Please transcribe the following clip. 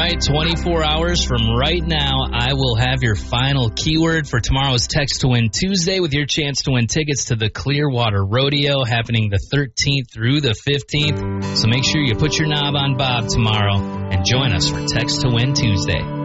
right, 24 hours from right now, I will have your final keyword for tomorrow's Text to Win Tuesday with your chance to win tickets to the Clearwater Rodeo happening the 13th through the 15th. So make sure you put your knob on Bob tomorrow and join us for Text to Win Tuesday.